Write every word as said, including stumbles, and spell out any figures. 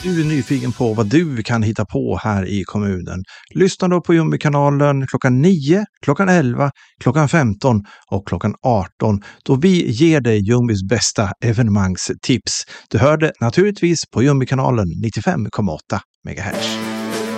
Du är nyfiken på vad du kan hitta på här i kommunen. Lyssna då på Jumbikanalen klockan nio, klockan elva, klockan femton och klockan arton då vi ger dig Jumbis bästa evenemangstips. Du hör det naturligtvis på Jumbikanalen nittiofem komma åtta megahertz.